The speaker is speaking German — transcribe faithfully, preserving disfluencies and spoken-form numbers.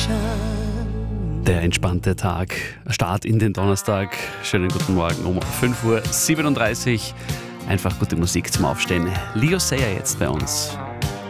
Der entspannte Tag, Start in den Donnerstag. Schönen guten Morgen um fünf Uhr siebenunddreißig. Einfach gute Musik zum Aufstehen. Leo Sayer jetzt bei uns.